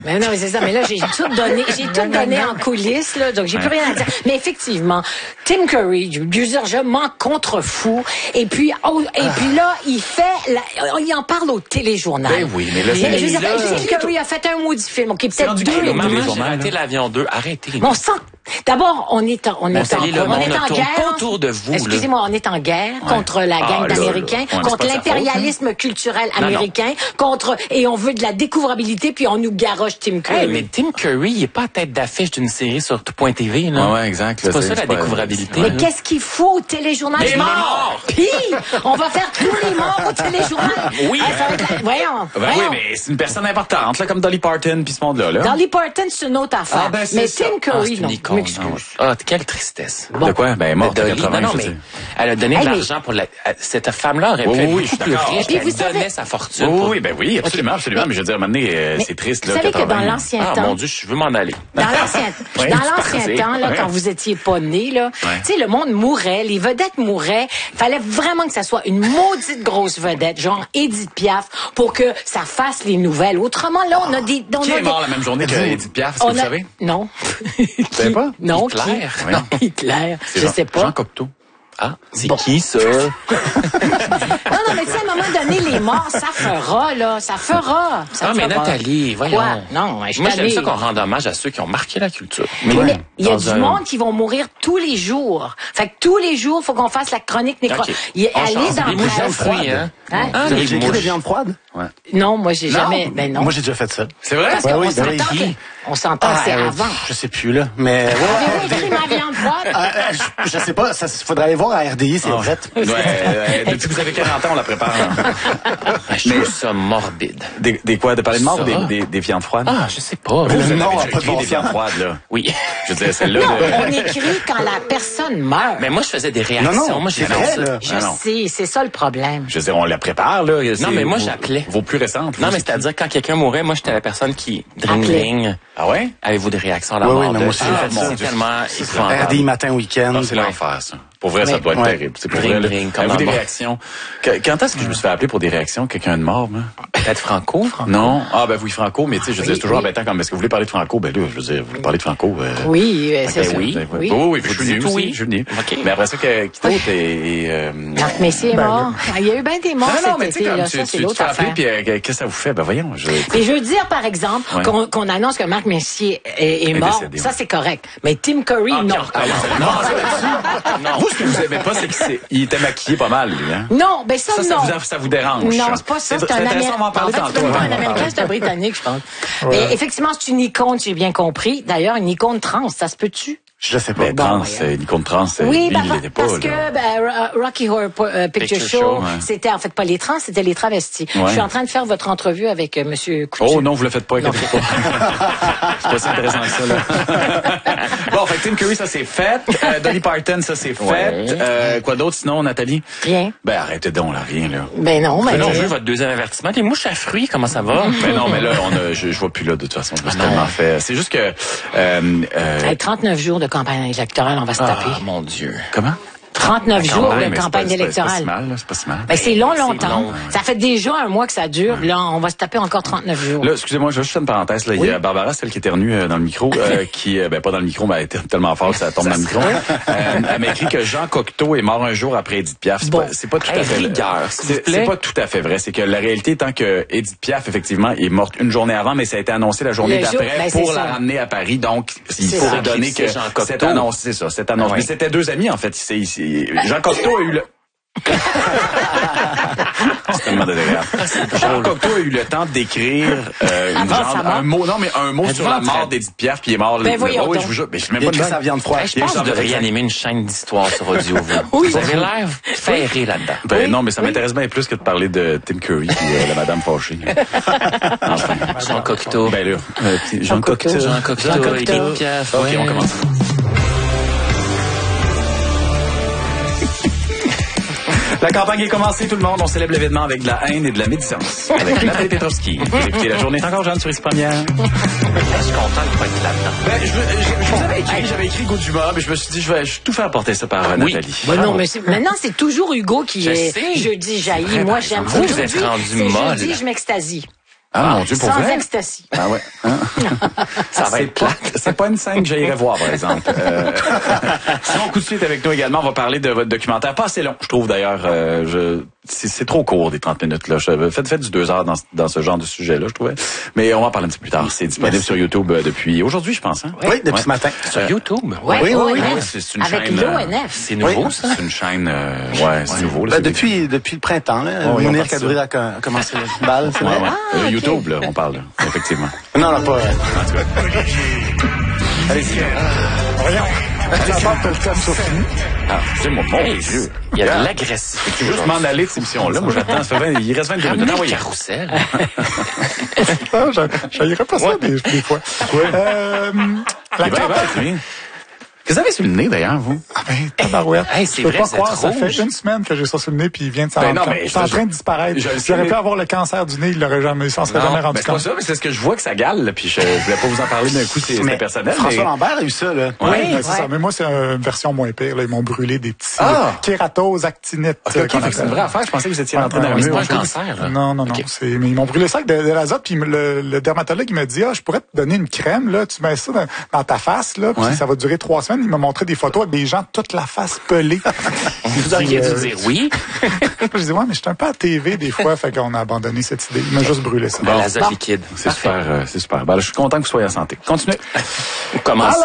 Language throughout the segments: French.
Mais non, mais c'est ça. Mais là, j'ai tout donné en coulisses, là. Donc, j'ai plus rien à dire. Mais effectivement, Tim Curry, je veux dire, je m'en contrefous. Et puis là, il en parle au téléjournal. Ben oui, mais là, Tim Curry a fait un maudit film. OK, peut-être deux. Maman, j'ai arrêté l'avion 2. Arrêtez. Bon, d'abord, on est en guerre. Autour de vous. Excusez-moi, on est en guerre contre la gang d'Américains, contre l'impérialisme culturel américain, et on veut de la découvrabilité, puis on nous garoche Tim Curry. Hey, mais Tim Curry, il est pas à tête d'affiche d'une série sur tout.tv, là. Ouais, exact. C'est pas ça la découvrabilité. Mais qu'est-ce qu'il faut au téléjournal? Les morts! Puis, on va faire tous les morts au téléjournal. Oui. Voyons. Oui, mais c'est une personne importante, là, comme Dolly Parton puis ce monde-là. Dolly Parton, c'est une autre affaire. Mais Tim Curry, non. Quelle tristesse. Bon. De quoi? Ben, morte à 80, non, mais elle a donné de l'argent pour cette femme-là aurait pu être beaucoup plus riche. Elle donnait sa fortune. Oui, absolument. Mais je veux dire, maintenant, c'est triste, là. Vous savez que dans l'ancien temps. Ah, mon Dieu, je veux m'en aller. Dans l'ancien temps, là, quand vous étiez pas né, là, tu sais, le monde mourait, les vedettes mouraient. Fallait vraiment que ça soit une maudite grosse vedette, genre Édith Piaf, pour que ça fasse les nouvelles. Autrement, là, on a des... Qui est mort la même journée que Édith Piaf, est-ce que vous savez? Non. Vous savez pas? Non. Hitler. Non, Hitler. Je sais pas. Jean Cocteau. Ah, c'est qui, ça? Non, mais tu sais, à un moment donné, les morts, ça fera, là. Ça fera. Mais Nathalie, voyons. Quoi? Non, moi, j'aime ça qu'on rende hommage à ceux qui ont marqué la culture. Mais il y a du monde qui vont mourir tous les jours. Fait que tous les jours, il faut qu'on fasse la chronique nécrologique. Allez dans les mouches fruits, hein? Vous avez écrit des viandes froides? Ouais. Non, moi, j'ai jamais. Ben non. Moi, j'ai déjà fait ça. C'est vrai? Parce on s'entend que c'est avant. Je sais plus, là. Mais. Avez-vous écrit ma viande froide? Je sais pas. Faudrait aller voir à RDI, c'est vrai. Depuis que vous avez 40 ans, on la prépare. Je trouve ça morbide. Des quoi? De parler de mort ou des viandes froides? Ah, je sais pas. Vous avez Non, déjà pas de écrit des viandes froides, là. Oui. Je veux dire, celle-là. On écrit quand la personne meurt. Mais moi, je faisais des réactions. Non, moi, j'ai c'est fait vrai, ça. là. Je sais, c'est ça le problème. Je veux dire, on la prépare, là. Non, mais moi, j'appelais. Vos plus récentes. Non, mais c'est-à-dire, quand quelqu'un mourait, moi, j'étais la personne qui dring. Ah ouais? Avez-vous des réactions à la Oui, mort? oui, mais moi aussi, j'ai fait ça. C'est tellement épouvantable. RDI matin, week-end. C'est l'enfer, ça. Pour vrai, ça doit être terrible. C'est pour vrai. Avez-vous des réactions? Quand est-ce que je me suis fait appeler pour des réactions? Quelqu'un de mort, moi? Peut-être Franco? Non. Ah, ben oui, Franco, mais tu sais, je veux dire, c'est toujours embêtant comme, est-ce que vous voulez parler de Franco? Ben là, je veux dire, vous voulez parler de Franco? Oui, c'est ça. Oui. Oui, je suis venu aussi. Je suis venu. Mais après ça, qui d'autre est... Marc Messier est mort. Il y a eu bien des morts cet été, là. Ça, c'est l'autre affaire. Puis qu'est-ce que ça vous fait? Ben voyons. Et je veux dire, par exemple, qu'on annonce que Marc Messier est mort. Ça, c'est correct. Mais Tim Curry, non. Vous, ce que vous aimez pas, c'est qu'il était maquillé pas mal, lui, hein? Non, ben ça, non. Ça vous dérange? Non, c'est pas ça. C'est un Américain. On va en parler tantôt. C'est pas un Américain, c'est un Britannique, je pense. Mais effectivement, c'est une icône, j'ai bien compris. D'ailleurs, une icône trans, ça se peut-tu? Je sais pas. Ben, une icône trans, oui, lui, il l'était pas. Parce que Rocky Horror Picture Show, c'était en fait pas les trans, c'était les travestis. Je suis en train de faire votre entrevue avec Monsieur Couture. Oh non, vous le faites pas, inquiétez pas. C'est pas si intéressant que ça, là. Bon, fait Tim Curry, ça c'est fait. Dolly Parton, ça c'est fait. Quoi d'autre sinon, Nathalie? Rien. Ben arrêtez donc, là, rien, là. Ben non, mais... Non, je veux votre deuxième avertissement. Les mouches à fruits, comment ça va? Ben non, mais là, je vois plus là, de toute façon. C'est tellement fait. C'est juste que... 39 jours de campagne électorale, on va se taper. Ah, mon Dieu. Comment? 39 jours de campagne électorale. C'est pas si mal. Ben, c'est longtemps. Ça fait déjà un mois que ça dure. Là, on va se taper encore 39 jours. Là, excusez-moi, je vais juste faire une parenthèse. Là. Il y a Barbara, celle qui éternue dans le micro, qui, pas dans le micro, mais elle était tellement forte que ça tombe dans le micro. Elle m'a écrit que Jean Cocteau est mort un jour après Édith Piaf. C'est pas tout à fait rigueur, c'est pas tout à fait vrai. C'est que la réalité étant que Édith Piaf, effectivement, est morte une journée avant, mais ça a été annoncé la journée d'après pour la ramener à Paris. Donc, il faut redonner que cette annonce, c'est ça, cette annonce. Mais c'était deux amis, en fait. Jean Cocteau a eu le... C'est tellement désagréable. Jean Cocteau a eu le temps d'écrire un mot sur la mort d'Édith Piaf, puis il est mort. Ben voyons donc. Je vous jure, mais je sais même pas de sa viande froide. Je pense que vous devriez animer une chaîne d'histoire sur audio. Vous avez l'air ferré là-dedans. Ben non, mais ça m'intéresse bien plus que de parler de Tim Curry et la Madame fâchée. Enfin. Jean Cocteau. Ben là, Jean Cocteau, Édith Piaf. OK, on commence. La campagne est commencée, tout le monde. On célèbre l'événement avec de la haine et de la médisance. Avec Nathalie Petrovski. Écoutez, la journée est encore jeune sur Ici Première. Je suis content de pas être là-dedans. Ben, je vous avais écrit, j'avais écrit Hugo Dumas, mais je me suis dit, je vais tout faire porter ça par Nathalie. Ben non, mais maintenant, c'est toujours Hugo qui est jeudi jailli. Moi, j'aime vous êtes rendu molle. Jeudi, je m'extasie. Ah, mon Dieu, pour vrai? Sans ecstasy. Ah ouais. Hein? Ça va être plate. C'est pas une scène que j'irais voir, par exemple. Sinon, coup de suite avec nous également, on va parler de votre documentaire. Pas assez long, je trouve d'ailleurs. C'est trop court, des 30 minutes. Là. Faites du 2 heures dans ce genre de sujet-là, je trouvais. Mais on va en parler un petit peu plus tard. C'est disponible sur YouTube depuis aujourd'hui, je pense. Hein? Oui, depuis ce matin. Sur YouTube? Oui. C'est une Avec chaîne... l'ONF. C'est nouveau, ça? C'est une chaîne... c'est nouveau. Là, Depuis le printemps, là, Mounir Kadouri a commencé le bal, c'est vrai? YouTube, là, on parle, là, effectivement. Non, pas... En tout cas. Allez-y. Voyons. J'aborde le thème sur fini. Ah, c'est mon Dieu. Il y a de l'agressivité. Tu veux juste m'en aller de cette émission-là? Moi, j'attends. Il reste 22 minutes. Ramenez le carrousel. J'aillerais pas ça des fois. La campagne... Qu'est-ce que vous avez sur le nez, d'ailleurs, vous? Ah ben, tabarouette. Hey, c'est je peux vrai, pas c'est croire, ça rouge. fait une semaine que j'ai ça sur le nez puis il vient de s'en Ben non, rendre mais compte. C'est en train de disparaître. J'aurais pu avoir le cancer du nez, il s'en serait jamais rendu c'est pas compte. ça, mais c'est ce que je vois que ça gale, là, puis je voulais pas vous en parler d'un coup, c'était personnel. François Lambert a eu ça, là. Oui, c'est ça. Mais moi, c'est une version moins pire. Là. Ils m'ont brûlé des petits kératoses, actinites. OK, c'est une vraie affaire. Je pensais que vous étiez rentré dans le C'est mur. pas un cancer, là. Non. Okay. Mais ils m'ont brûlé ça avec de l'azote. Puis le dermatologue, il m'a dit, je pourrais te donner une crème, là. Tu mets ça dans ta face, là. Puis ça va durer 3 semaines. Il m'a montré des photos avec des gens toute la face pelée. Vous auriez dû dire oui. Je dis, mais je suis un peu à TV des fois. Fait qu'on a abandonné cette idée. Il m'a juste brûlé ça. Bon, l'azote liquide. C'est super. Ben, je suis content que vous soyez en santé. Continuez. Ou commencez.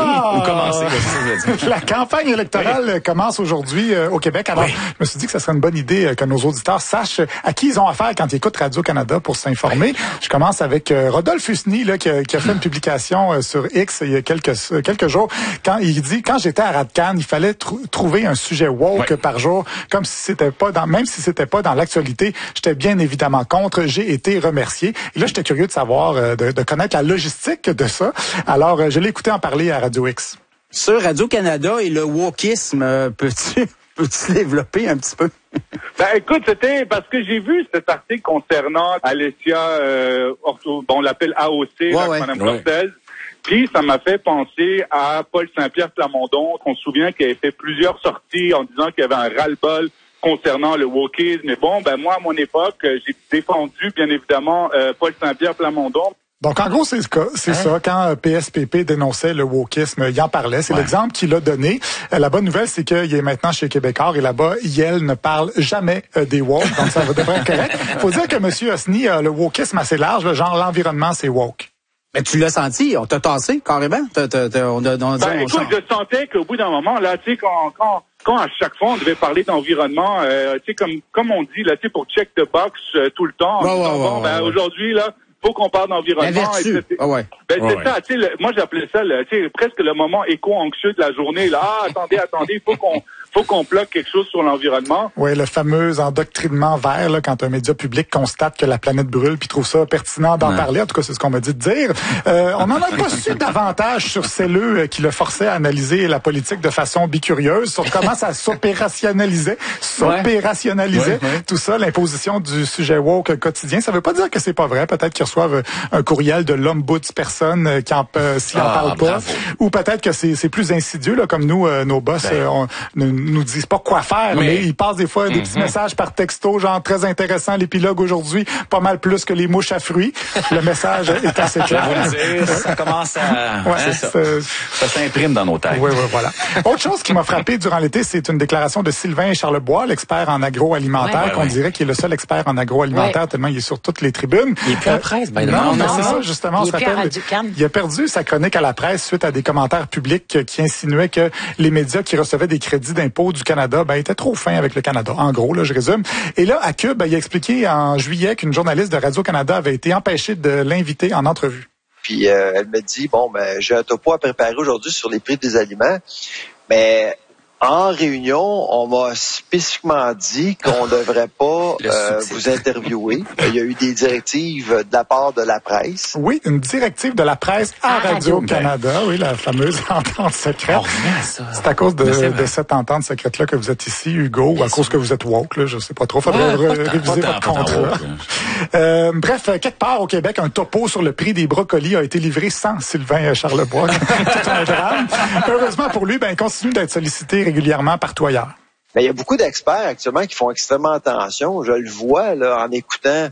La campagne électorale commence aujourd'hui au Québec. Alors, je me suis dit que ce serait une bonne idée que nos auditeurs sachent à qui ils ont affaire quand ils écoutent Radio-Canada pour s'informer. Je commence avec Rodolphe Husny, là, qui a fait une publication sur X il y a quelques jours. Quand il dit, quand j'étais à Radcan, il fallait trouver un sujet woke par jour, comme si c'était pas même si c'était pas dans l'actualité. J'étais bien évidemment contre. J'ai été remercié. Et là, j'étais curieux de savoir, de connaître la logistique de ça. Alors, je l'ai écouté en parler à Radio X. Sur Radio-Canada et le wokisme, peux-tu développer un petit peu? Ben écoute, c'était parce que j'ai vu cet article concernant Alessia, on l'appelle AOC, Madame Cortez. Puis ça m'a fait penser à Paul Saint-Pierre Plamondon, qu'on se souvient qu'il avait fait plusieurs sorties en disant qu'il y avait un ras-le-bol concernant le wokisme. Mais bon, moi, à mon époque, j'ai défendu, bien évidemment, Paul Saint-Pierre Plamondon. Donc, en gros, c'est ça. Quand PSPP dénonçait le wokisme, il en parlait. C'est l'exemple qu'il a donné. La bonne nouvelle, c'est qu'il est maintenant chez Québécois et là-bas, Yel ne parle jamais des woke. Donc, ça devrait être correct. Faut dire que M. Husny a le wokisme assez large. Genre, l'environnement, c'est woke. Mais tu l'as senti, on t'a tassé carrément. Écoute, je sentais qu'au bout d'un moment, là, tu sais, quand à chaque fois on devait parler d'environnement, tu sais, comme on dit, là, tu sais, pour check the box tout le temps. Aujourd'hui, là, faut qu'on parle d'environnement. La vertu. C'est ça, tu sais, moi j'appelais ça, tu sais, presque le moment éco-anxieux de la journée. Là, attendez, faut qu'on bloque quelque chose sur l'environnement. Oui, le fameux endoctrinement vert, là, quand un média public constate que la planète brûle puis trouve ça pertinent d'en parler. En tout cas, c'est ce qu'on m'a dit de dire. On n'en a pas su davantage sur Celleux qui le forçait à analyser la politique de façon bicurieuse, sur comment ça s'opérationnalisait tout ça, l'imposition du sujet woke quotidien. Ça veut pas dire que c'est pas vrai. Peut-être qu'ils reçoivent un courriel de l'ombudsperson qui s'y en parle pas. Ou peut-être que c'est plus insidieux, là, comme nous, nos boss, nous disent pas quoi faire, mais ils passent des fois des petits messages par texto, genre très intéressant, l'épilogue aujourd'hui, pas mal plus que les mouches à fruits. Le message est assez clair. Ça commence à... ça s'imprime dans nos têtes. Oui, voilà. Autre chose qui m'a frappé durant l'été, c'est une déclaration de Sylvain Charlebois, l'expert en agroalimentaire, qu'on dirait qu'il est le seul expert en agroalimentaire, tellement il est sur toutes les tribunes. Il est plus en presse, non, c'est ça, justement, on se rappelle. Il a perdu sa chronique à la presse suite à des commentaires publics qui insinuaient que les médias qui recevaient des crédits d'impôt du Canada étaient trop fins avec le Canada. En gros, là, je résume. Et là, à Cube, il a expliqué en juillet qu'une journaliste de Radio-Canada avait été empêchée de l'inviter en entrevue. Puis elle me dit, j'ai un topo à préparer aujourd'hui sur les prix des aliments, mais en réunion, on m'a spécifiquement dit qu'on ne devrait pas vous interviewer. Il y a eu des directives de la part de la presse. Oui, une directive de la presse à Radio-Canada. Oui, la fameuse entente secrète. C'est à cause de cette entente secrète-là que vous êtes ici, Hugo, ou à cause que vous êtes woke, là, je sais pas trop. Faudrait réviser votre contrat. Bref, quelque part au Québec, un topo sur le prix des brocolis a été livré sans Sylvain Charlebois. C'est un drame. Heureusement pour lui, il continue d'être sollicité régulièrement partout ailleurs. Il y a beaucoup d'experts actuellement qui font extrêmement attention. Je le vois là en écoutant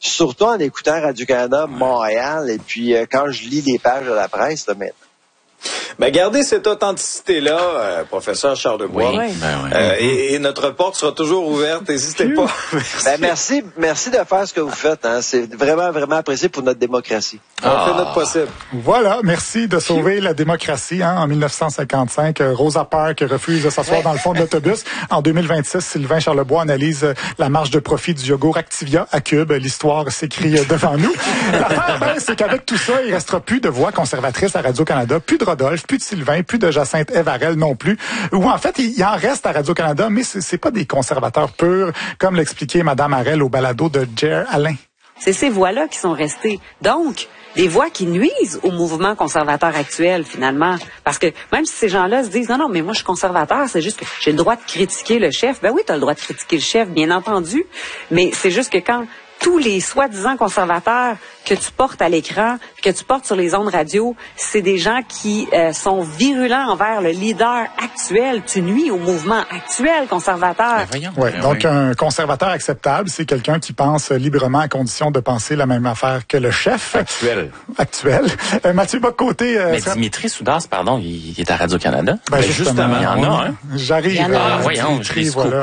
surtout en écoutant Radio-Canada Montréal et puis quand je lis les pages de la presse là, maintenant. Ben, gardez cette authenticité-là, professeur Charlebois. Oui. Et notre porte sera toujours ouverte. N'hésitez pas. Merci de faire ce que vous faites. Hein. C'est vraiment, vraiment apprécié pour notre démocratie. On fait notre possible. Voilà, merci de sauver la démocratie. Hein. En 1955, Rosa Parks refuse de s'asseoir dans le fond de l'autobus. En 2026, Sylvain Charlebois analyse la marge de profit du yogourt Activia à Cube. L'histoire s'écrit devant nous. L'affaire, c'est qu'avec tout ça, il restera plus de voix conservatrices à Radio-Canada, plus de Rodolphe, plus de Sylvain, plus de Jacinthe Evarel non plus. Ou en fait, il en reste à Radio-Canada, mais c'est pas des conservateurs purs, comme l'expliquait Mme Harel au balado de Jer Alain. C'est ces voix-là qui sont restées. Donc, des voix qui nuisent au mouvement conservateur actuel, finalement. Parce que même si ces gens-là se disent, non, mais moi, je suis conservateur, c'est juste que j'ai le droit de critiquer le chef. Ben oui, t'as le droit de critiquer le chef, bien entendu. Mais c'est juste que quand tous les soi-disant conservateurs que tu portes à l'écran, que tu portes sur les ondes radio, c'est des gens qui sont virulents envers le leader actuel. Tu nuis au mouvement actuel conservateur. Donc un conservateur acceptable, c'est quelqu'un qui pense librement à condition de penser la même affaire que le chef. Actuel. Mathieu Bock-Côté... mais Dimitri Soudas, pardon, il est à Radio-Canada. Justement. Il y en a, hein? J'arrive. Voyons, je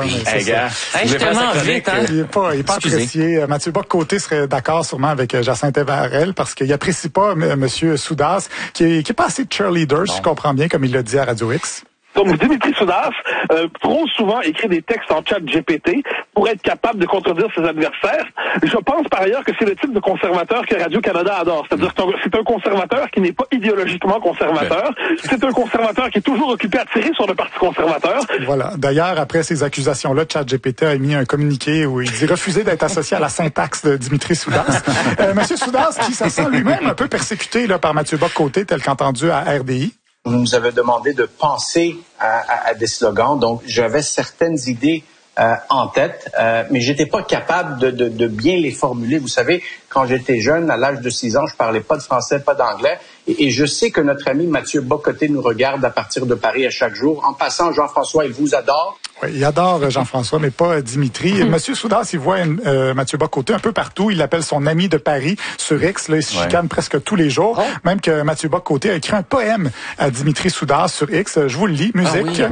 suis tellement vite, hein? Il est pas apprécié. Mathieu Bock-Côté serait d'accord sûrement avec Jacinthe Evarel parce qu'il apprécie pas Monsieur Soudas, qui est pas assez cheerleader, si je comprends bien, comme il l'a dit à Radio X. Donc, Dimitri Soudas, trop souvent écrit des textes en chat GPT pour être capable de contredire ses adversaires. Je pense par ailleurs que c'est le type de conservateur que Radio-Canada adore. C'est-à-dire que c'est un conservateur qui n'est pas idéologiquement conservateur. C'est un conservateur qui est toujours occupé à tirer sur le Parti conservateur. Voilà. D'ailleurs, après ces accusations-là, ChatGPT a émis un communiqué où il dit refuser d'être associé à la syntaxe de Dimitri Soudas. Monsieur Soudas, qui se sent lui-même un peu persécuté là, par Mathieu Bock-Côté, tel qu'entendu à RDI. Vous nous avez demandé de penser à des slogans, donc j'avais certaines idées en tête, mais j'étais pas capable de bien les formuler. Vous savez, quand j'étais jeune, à l'âge de 6 ans, je parlais pas de français, pas d'anglais, et je sais que notre ami Mathieu Bock-Côté nous regarde à partir de Paris à chaque jour. En passant, Jean-François, il vous adore. Oui, il adore Jean-François, mais pas Dimitri. Monsieur Soudas, il voit Mathieu Bock-Côté un peu partout. Il l'appelle son ami de Paris sur X. Là, il se chicane presque tous les jours. Même que Mathieu Bock-Côté a écrit un poème à Dimitri Soudas sur X. Je vous le lis. Musique.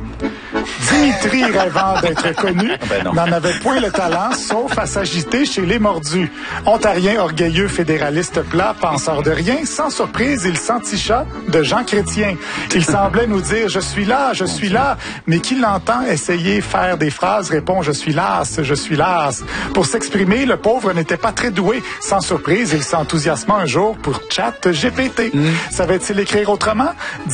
Dimitri, rêvant d'être connu, n'en avait point le talent, sauf à s'agiter chez les mordus. Ontarien orgueilleux, fédéraliste plat, penseur de rien, sans surprise, il s'enticha de Jean Chrétien. Il semblait nous dire « Je suis là, mais qui l'entend essayer faire des phrases répond « Je suis las. » Pour s'exprimer, le pauvre n'était pas très doué. Sans surprise, il s'enthousiasma un jour pour ChatGPT. Savait-il écrire autrement?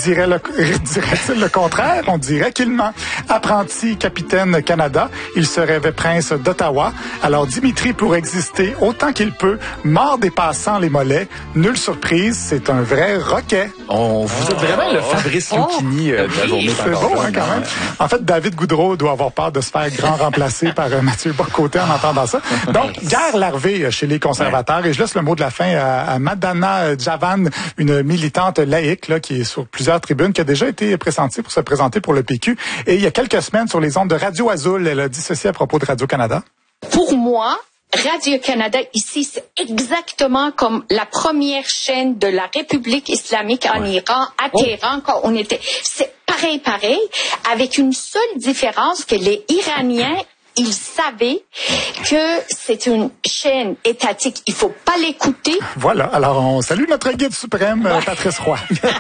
Dirait-il le contraire? On dirait qu'il ment. Apprenti capitaine Canada, il se rêvait prince d'Ottawa. Alors Dimitri, pour exister autant qu'il peut, mord dépassant les mollets. Nulle surprise, c'est un vrai roquet. Vous êtes vraiment le Fabrice Lucchini de la journée. C'est beau, hein, quand même. En fait, David Goudreau doit avoir peur de se faire grand remplacer par Mathieu Bock-Côté en entendant ça. Donc, guerre larvée chez les conservateurs. Et je laisse le mot de la fin à Madana Javan, une militante laïque là, qui est sur plusieurs tribunes, qui a déjà été pressentie pour se présenter pour le PQ. Et il y a quelques semaines, sur les ondes de Radio Azul, elle a dit ceci à propos de Radio-Canada. Pour moi, Radio-Canada ici, c'est exactement comme la première chaîne de la République islamique en Iran, à Téhéran, quand on était... C'est pareil, avec une seule différence que les Iraniens, ils savaient que c'est une chaîne étatique. Il faut pas l'écouter. Voilà. Alors, on salue notre guide suprême, Patrice Roy.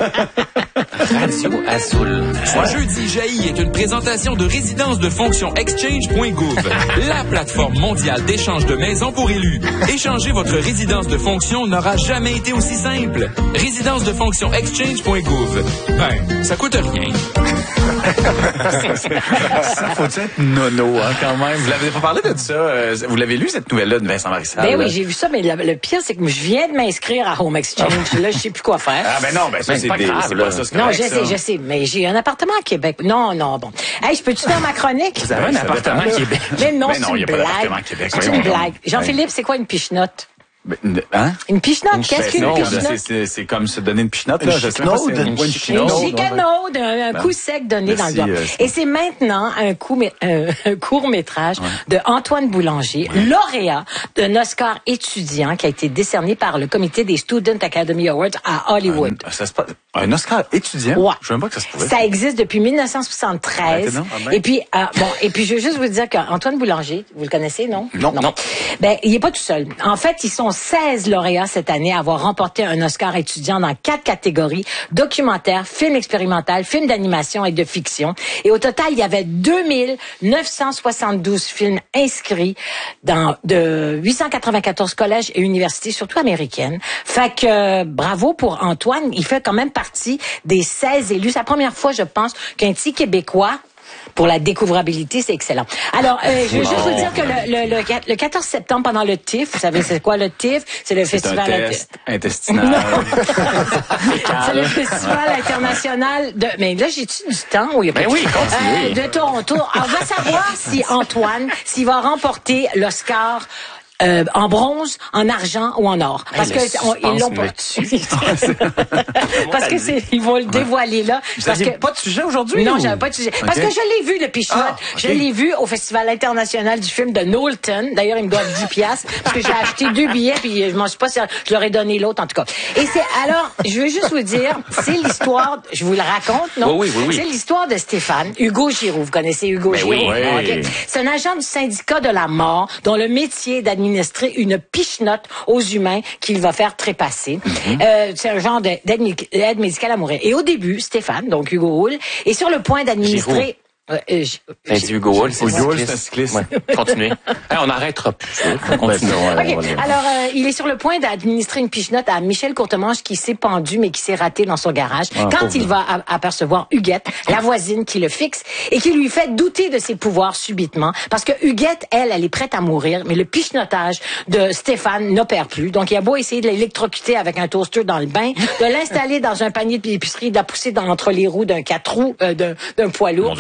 Radio Azul. Jeudi jaillit est une présentation de Résidence de fonction Exchange.gouv, la plateforme mondiale d'échange de maisons pour élus. Échanger votre résidence de fonction n'aura jamais été aussi simple. Résidence de fonction Exchange.gouv. Ça coûte rien. Ça faut être nono, hein, quand même. Vous l'avez pas parlé de ça. Vous l'avez lu, cette nouvelle-là de Vincent Marissal? Ben oui, j'ai vu ça, mais le pire, c'est que je viens de m'inscrire à Home Exchange. Là, je sais plus quoi faire. Ah, ben non, ça, c'est pas grave. Non, je sais, mais j'ai un appartement à Québec. Non, bon. Hey, je peux-tu faire ma chronique? Vous avez un appartement à Québec? Mais non, il n'y a pas d'appartement à Québec. C'est une blague. Jean-Philippe, c'est quoi une pichenotte? Hein? Une pichenote. Qu'est-ce qu'une pichenote? C'est comme se donner une pichenote, là. Une chicanaude, un coup sec donné dans le doigt. Et c'est maintenant un court-métrage de Antoine Boulanger, lauréat d'un Oscar étudiant qui a été décerné par le comité des Student Academy Awards à Hollywood. Un Oscar étudiant? Ouais. Je ne sais même pas que ça se pouvait. Ça existe depuis 1973. Et puis, je veux juste vous dire qu'Antoine Boulanger, vous le connaissez, non? Non. Ben, il est pas tout seul. En fait, ils sont 16 lauréats cette année à avoir remporté un Oscar étudiant dans 4 catégories: documentaire, film expérimental, film d'animation et de fiction. Et au total, il y avait 2972 films inscrits de 894 collèges et universités, surtout américaines. Fait que, bravo pour Antoine. Il fait quand même partie des 16 élus. C'est la première fois, je pense, qu'un petit Québécois, pour la découvrabilité, c'est excellent. Alors, je veux juste vous dire que le 14 septembre, pendant le TIFF, vous savez c'est quoi le TIFF? C'est le festival... un test intestinal. C'est le festival international de... Mais là, j'ai-tu du temps? Oui, continuez. De Toronto. Alors, on va savoir si Antoine, s'il va remporter l'Oscar en bronze, en argent ou en or. Parce que ils l'ont pas. Parce que ils vont le dévoiler là. Vous n'aviez pas de sujet aujourd'hui? Non, j'avais pas de sujet. Parce que je l'ai vu, le pichenote. Je l'ai vu au Festival international du film de Knowlton. D'ailleurs, ils me doivent 10 piastres parce que j'ai acheté 2 billets puis je m'en suis pas je leur ai donné l'autre en tout cas. Et je veux juste vous dire, c'est l'histoire, je vous le raconte, non? Oui. C'est l'histoire de Stéphane, Hugo Giroux. Vous connaissez Hugo Giroux? Oui. Okay. C'est un agent du syndicat de la mort dont le métier d'administrer une pichenote aux humains qu'il va faire trépasser. C'est un genre d'aide médicale à mourir. Et au début, Stéphane, donc Hugo Hull, est sur le point d'administrer... Hugo Hull, c'est un cycliste. Continuez. On n'arrêtera plus. Alors, il est sur le point d'administrer une pichenote à Michel Courtemanche qui s'est pendu mais qui s'est raté dans son garage quand il va apercevoir Huguette, la voisine qui le fixe et qui lui fait douter de ses pouvoirs subitement parce que Huguette, elle est prête à mourir mais le pichenotage de Stéphane n'opère plus. Donc, il a beau essayer de l'électrocuter avec un toaster dans le bain, de l'installer dans un panier d'épicerie, de la pousser entre les roues d'un 4 roues, d'un poids lourd,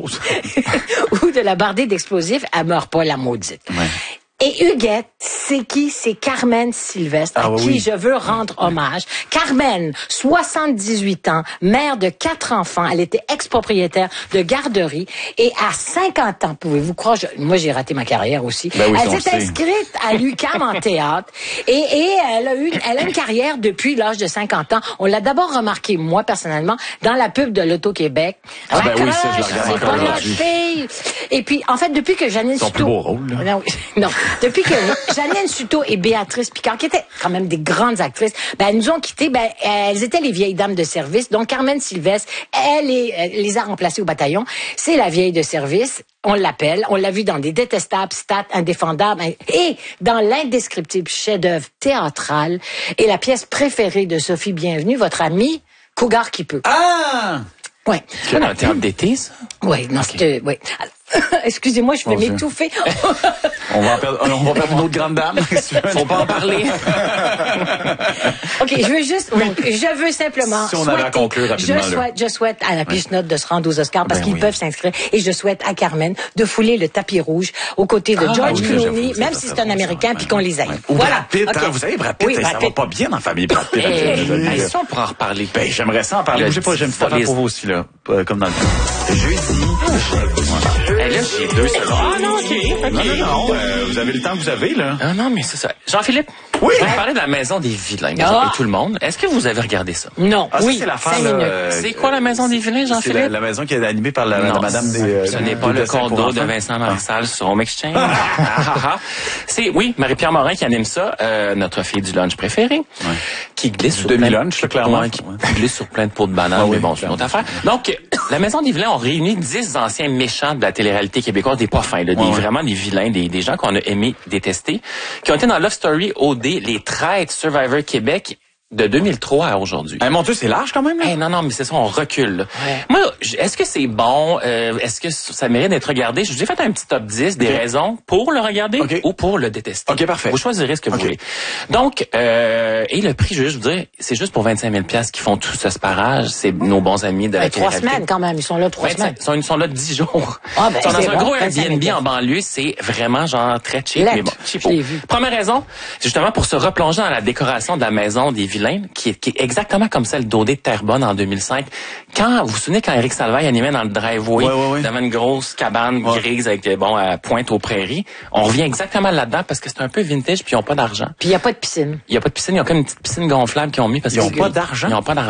ou de la barder d'explosifs, elle meurt pas, la maudite. Ouais. Et Huguette, c'est qui? C'est Carmen Sylvestre, à qui je veux rendre hommage. Carmen, 78 ans, mère de 4 enfants. Elle était ex-propriétaire de garderie. Et à 50 ans, pouvez-vous croire, moi j'ai raté ma carrière aussi. Elle s'est inscrite à l'UQAM en théâtre. Et elle a une carrière depuis l'âge de 50 ans. On l'a d'abord remarqué, moi personnellement, dans la pub de l'Auto-Québec. Ça, je la regarde encore aujourd'hui. Et puis, en fait, depuis que Janine Souto... Son plus beau rôle, là. Non. Depuis que Janine Souto et Béatrice Picard, qui étaient quand même des grandes actrices, elles nous ont quittés. Elles étaient les vieilles dames de service. Donc, Carmen Sylvestre, elle les a remplacées au bataillon. C'est la vieille de service. On l'appelle. On l'a vu dans des détestables stats indéfendables et dans l'indescriptible chef-d'œuvre théâtral et la pièce préférée de Sophie Bienvenue, votre amie Cougar qui peut. Ah! Ouais. C'est un théâtre d'été, ça? Oui, non, c'était... Oui. Excusez-moi, je vais m'étouffer. On va perdre une autre grande dame. Faut pas en parler. OK, je veux simplement... Si on avait à conclure rapidement. Je souhaite à la pichenote de se rendre aux Oscars parce qu'ils peuvent s'inscrire. Et je souhaite à Carmen de fouler le tapis rouge aux côtés de George Clooney, même si c'est un Américain, puis qu'on les aime. Voilà. Brad Pitt, vous savez, Brad Pitt, ça va pas bien dans la famille Brad Pitt. Ça, on pourra en reparler. J'aimerais ça en parler. Bougez pas, j'aime ça pour vous aussi, là. Comme dans le temps. Jeudi. Là, j'ai 2 secondes. Ah non, OK. Non, vous avez le temps que vous avez, là. Ah non, mais c'est ça. Jean-Philippe, oui. Je vais parler de la Maison des Vilains. J'appelle tout le monde. Est-ce que vous avez regardé ça? Non. Oui. C'est l'affaire. C'est quoi la Maison des Vilains, Jean-Philippe? C'est la maison qui est animée par la madame des... Ce n'est pas le condo de Vincent Marissal sur Home Exchange. C'est, Marie-Pierre Morin qui anime ça, notre fille du lunch préférée, qui glisse sur demi-lunch, clairement. Qui glisse sur plein de pots de bananes, mais bon, c'est une autre affaire. Donc, la Maison des Vilains ont réuni 10 anciens méchants de la télé-réalité québécoise, des pas fins, là, vraiment des vilains, des gens qu'on a aimé détester, qui ont été dans Love Story, OD, Les Traîtres, Survivor Québec De 2003 à aujourd'hui. Mon Dieu, c'est large quand même, là. Non, mais c'est ça, on recule, là. Ouais. Moi, est-ce que c'est bon? Est-ce que ça mérite d'être regardé? Je vous ai fait un petit top 10 des raisons pour le regarder ou pour le détester. OK, parfait. Vous choisirez ce que vous voulez. Donc, et le prix, je veux juste vous dire, c'est juste pour 25 000 $ qu'ils font tout ce sparage. C'est nos bons amis de la 3 semaines quand même. Ils sont là 3 semaines. Ils sont là 10 jours. Ils sont dans un gros Airbnb en banlieue. C'est vraiment genre très cheap. Mais bon, je l'ai vu. Première raison, c'est justement pour se replonger dans la décoration de la maison des Vilains, qui est exactement comme celle d'Odé de Terrebonne en 2005. Vous vous souvenez quand Éric Salvaille animait dans le driveway, devant une grosse cabane grise avec à Pointe aux Prairies, on revient exactement là-dedans parce que c'est un peu vintage puis ils n'ont pas d'argent. Puis il n'y a pas de piscine. Il n'y a pas de piscine, ils ont comme une petite piscine gonflable qu'ils ont mis parce qu'ils n'ont pas d'argent. Ils n'ont pas d'argent.